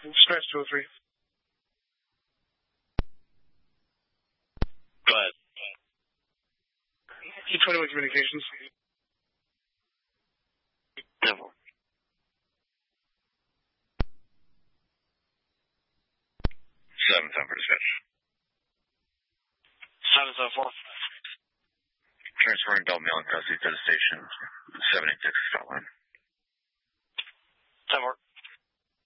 Dispatch 203. Go ahead. T21 Communications. Devil. 7-7 for dispatch. 774. Transferring adult male in custody to the station. 786 is frontline. 10-4.